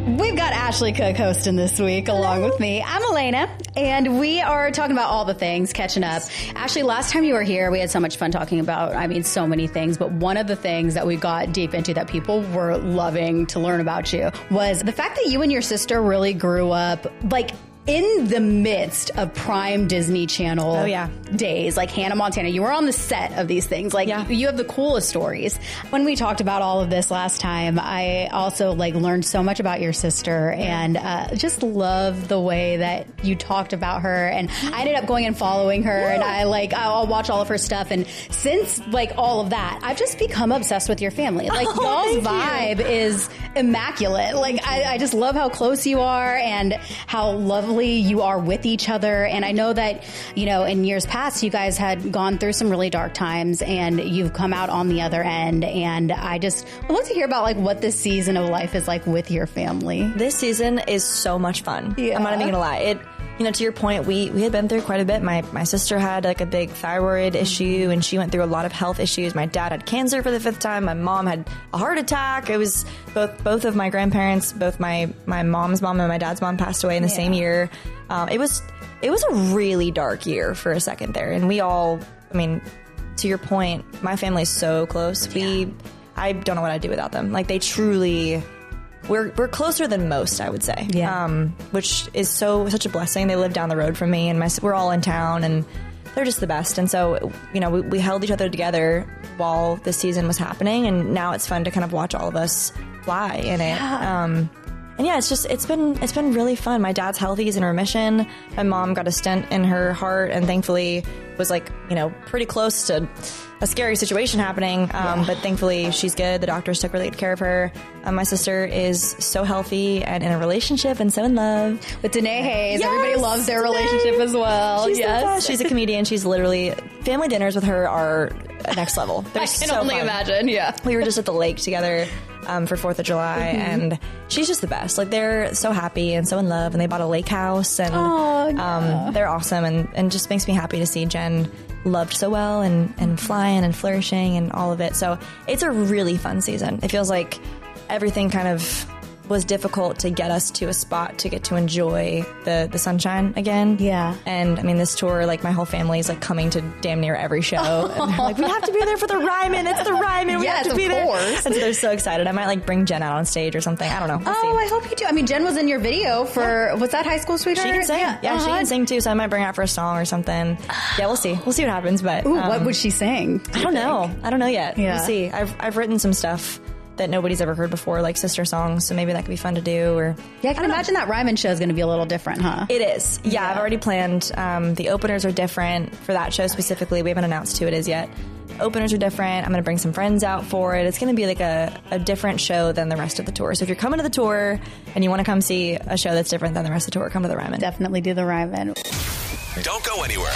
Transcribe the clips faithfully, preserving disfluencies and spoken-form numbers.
We've got Ashley Cook hosting this week along with me. I'm Elena, and we are talking about all the things, catching up. Ashley, last time you were here, we had so much fun talking about, I mean, so many things, but one of the things that we got deep into that people were loving to learn about you was the fact that you and your sister really grew up, like, in the midst of prime Disney Channel oh, yeah. days, like Hannah Montana. You were on the set of these things. Like, yeah. you have the coolest stories. When we talked about all of this last time, I also, like, learned so much about your sister and uh, just love the way that you talked about her. And I ended up going and following her, yeah. and I, like, I'll watch all of her stuff. And since, like, all of that, I've just become obsessed with your family. Like, oh, y'all's vibe you. is immaculate. Like, I, I just love how close you are and how lovely you are with each other. And I know that, you know, in years past, you guys had gone through some really dark times and you've come out on the other end. And I just would love to hear about, like, what this season of life is like with your family. This season is so much fun. Yeah. I'm not even gonna lie. It, you know, to your point, we, we had been through quite a bit. My, my sister had, like, a big thyroid issue, and she went through a lot of health issues. My dad had cancer for the fifth time. My mom had a heart attack. It was both, both of my grandparents, both my, my mom's mom and my dad's mom passed away in the yeah. same year. Um, it was, it was a really dark year for a second there. And we all, I mean, to your point, my family's so close. We, yeah. I don't know what I'd do without them. Like, they truly... We're we're closer than most, I would say. Yeah. Um, which is so such a blessing. They live down the road from me, and my we're all in town, and they're just the best. And so, you know, we, we held each other together while this season was happening, and now it's fun to kind of watch all of us fly in it. Yeah. Um, and yeah, it's just it's been it's been really fun. My dad's healthy; he's in remission. My mom got a stent in her heart, and thankfully was, like, you know, pretty close to a scary situation happening, um, yeah. but thankfully she's good. The doctors took really good care of her. Um, my sister is so healthy and in a relationship and so in love with Danae Hayes. Yes, everybody loves their Danae. relationship as well. She's yes, the best. She's a comedian. She's literally family dinners with her are next level. They're I can so only fun. imagine. Yeah, we were just at the lake together um, for Fourth of July, mm-hmm. and she's just the best. Like, they're so happy and so in love, and they bought a lake house, and oh, yeah. um, they're awesome, and and just makes me happy to see Jen loved so well and, and flying and flourishing and all of it. So it's a really fun season. It feels like everything kind of was difficult to get us to a spot to get to enjoy the, the sunshine again. Yeah. And I mean, this tour, like, my whole family is, like, coming to damn near every show. Oh. And they're like, we have to be there for the Ryman. It's the Ryman. We yes, have to be of there. Course. And so they're so excited. I might, like, bring Jen out on stage or something. I don't know. We'll oh, see. I hope you do. I mean, Jen was in your video for, yeah. was that High School Sweetheart? She can sing. Yeah, yeah uh-huh. she can sing too. So I might bring her out for a song or something. Yeah, we'll see. We'll see what happens. But Ooh, um, what would she sing? I don't know. I don't know yet. Yeah. We'll see. I've I've written some stuff that nobody's ever heard before, like sister songs, so maybe that could be fun to do. Or yeah, I can I imagine know. that Ryman show is going to be a little different, huh? It is. Yeah, yeah. I've already planned. Um, the openers are different for that show specifically. We haven't announced who it is yet. Openers are different. I'm going to bring some friends out for it. It's going to be like a, a different show than the rest of the tour. So if you're coming to the tour and you want to come see a show that's different than the rest of the tour, come to the Ryman. Definitely do the Ryman. Don't go anywhere.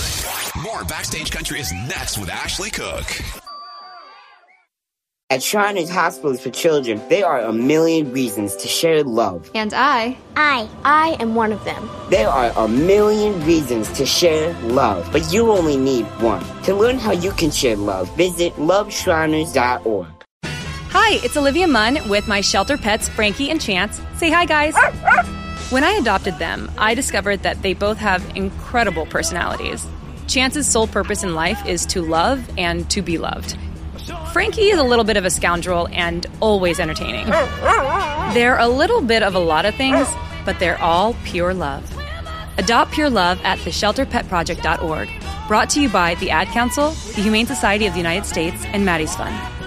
More Backstage Country is next with Ashley Cook. At Shriners Hospitals for Children, there are a million reasons to share love. And I, I, I am one of them. There are a million reasons to share love, but you only need one. To learn how you can share love, visit love shriners dot org. Hi, it's Olivia Munn with my shelter pets, Frankie and Chance. Say hi, guys. When I adopted them, I discovered that they both have incredible personalities. Chance's sole purpose in life is to love and to be loved. Frankie is a little bit of a scoundrel and always entertaining. They're a little bit of a lot of things, but they're all pure love. Adopt pure love at the shelter pet project dot org. Brought to you by the Ad Council, the Humane Society of the United States, and Maddie's Fund.